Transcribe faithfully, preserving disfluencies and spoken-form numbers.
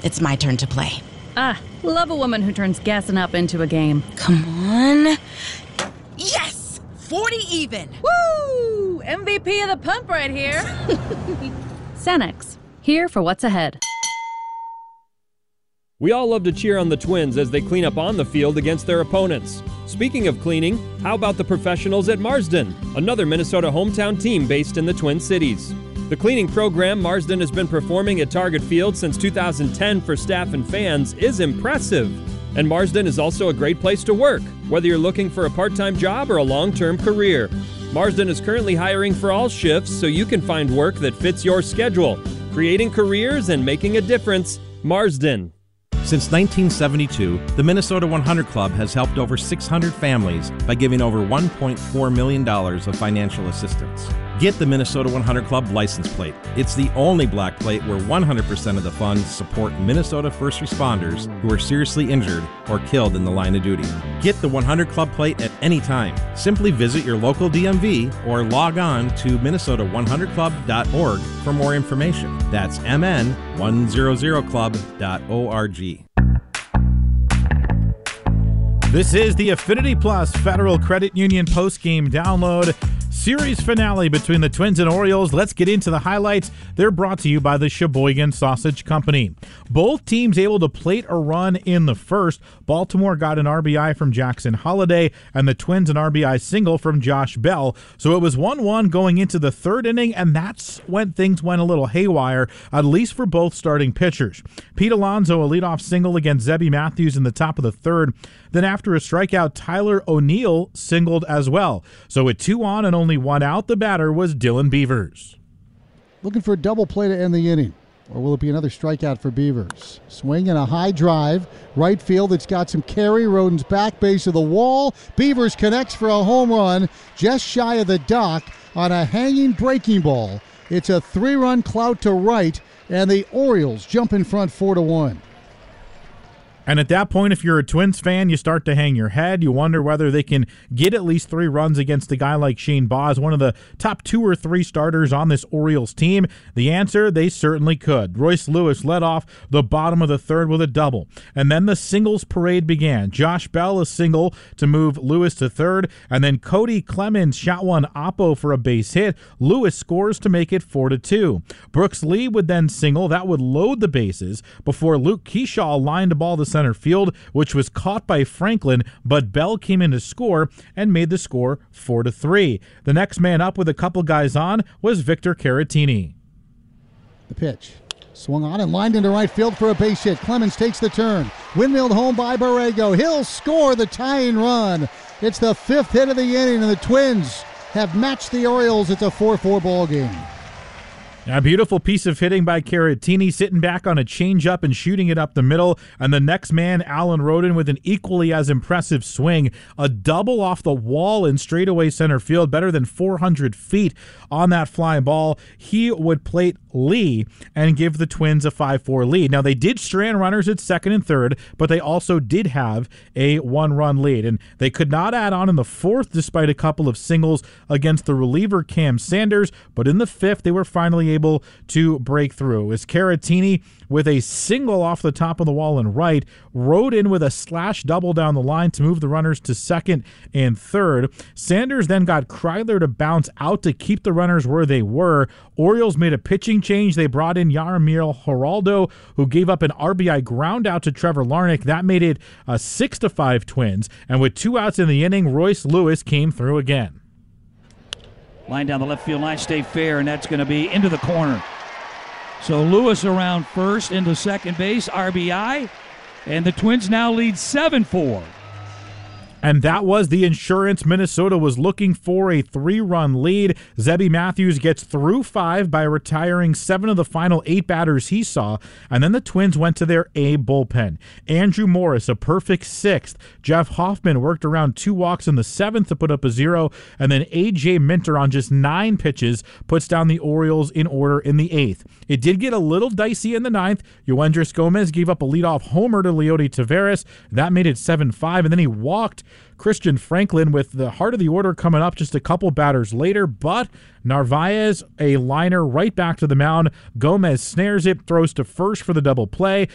it's my turn to play. Ah, love a woman who turns gassing up into a game. Come on. Yes! forty even. Woo! M V P of the pump right here. Cenex, here for what's ahead. We all love to cheer on the Twins as they clean up on the field against their opponents. Speaking of cleaning, how about the professionals at Marsden, another Minnesota hometown team based in the Twin Cities? The cleaning program Marsden has been performing at Target Field since two thousand ten for staff and fans is impressive. And Marsden is also a great place to work, whether you're looking for a part-time job or a long-term career. Marsden is currently hiring for all shifts so you can find work that fits your schedule. Creating careers and making a difference, Marsden. Since nineteen seventy-two, the Minnesota one hundred Club has helped over six hundred families by giving over one point four million dollars of financial assistance. Get the Minnesota one hundred Club license plate. It's the only black plate where one hundred percent of the funds support Minnesota first responders who are seriously injured or killed in the line of duty. Get the one hundred Club plate at any time. Simply visit your local D M V or log on to Minnesota one hundred club dot org for more information. That's M N one hundred club dot org. This is the Affinity Plus Federal Credit Union postgame download. Series finale between the Twins and Orioles. Let's get into the highlights. They're brought to you by the Sheboygan Sausage Company. Both teams able to plate a run in the first. Baltimore got an R B I from Jackson Holliday, and the Twins an R B I single from Josh Bell. So it was one one going into the third inning, and that's when things went a little haywire, at least for both starting pitchers. Pete Alonso, a leadoff single against Zebby Matthews in the top of the third. Then after a strikeout, Tyler O'Neill singled as well. So with two on and only one out, the batter was Dylan Beavers. Looking for a double play to end the inning. Or will it be another strikeout for Beavers? Swing and a high drive. Right field, it's got some carry. Roden's back base of the wall. Beavers connects for a home run just shy of the dock on a hanging breaking ball. It's a three-run clout to right, and the Orioles jump in front four to one. And at that point, if you're a Twins fan, you start to hang your head. You wonder whether they can get at least three runs against a guy like Shane Baz, one of the top two or three starters on this Orioles team. The answer, they certainly could. Royce Lewis led off the bottom of the third with a double. And then the singles parade began. Josh Bell a single to move Lewis to third, and then Cody Clemens shot one oppo for a base hit. Lewis scores to make it four to two. Brooks Lee would then single. That would load the bases before Luke Keyshaw lined the ball to center field, which was caught by Franklin, but Bell came in to score and made the score four to three. The next man up with a couple guys on was Victor Caratini. The pitch. Swung on and lined into right field for a base hit. Clemens takes the turn. Windmilled home by Borrego. He'll score the tying run. It's the fifth hit of the inning, and the Twins have matched the Orioles. It's a four four ball game. A beautiful piece of hitting by Caratini, sitting back on a changeup and shooting it up the middle. And the next man, Alan Roden, with an equally as impressive swing. A double off the wall in straightaway center field, better than four hundred feet on that fly ball. He would plate Lee and give the Twins a five four lead. Now, they did strand runners at second and third, but they also did have a one-run lead. And they could not add on in the fourth, despite a couple of singles against the reliever Cam Sanders. But in the fifth, they were finally able able to break through. It was Caratini with a single off the top of the wall and right, rode in with a slash double down the line to move the runners to second and third. Sanders then got Kryler to bounce out to keep the runners where they were. Orioles made a pitching change. They brought in Yaramir Geraldo, who gave up an R B I ground out to Trevor Larnach. That made it a six to five Twins. And with two outs in the inning, Royce Lewis came through again. Line down the left field line, stay fair, and that's going to be into the corner. So Lewis around first into second base, R B I, and the Twins now lead seven four. And that was the insurance Minnesota was looking for, a three-run lead. Zebby Matthews gets through five by retiring seven of the final eight batters he saw, and then the Twins went to their A bullpen. Andrew Morris, a perfect sixth. Jeff Hoffman worked around two walks in the seventh to put up a zero, and then A J Minter on just nine pitches puts down the Orioles in order in the eighth. It did get a little dicey in the ninth. Yoendris Gomez gave up a leadoff homer to Leody Taveras. That made it seven five, and then he walked Christian Franklin with the heart of the order coming up just a couple batters later, but Narvaez, a liner right back to the mound. Gomez snares it, throws to first for the double play.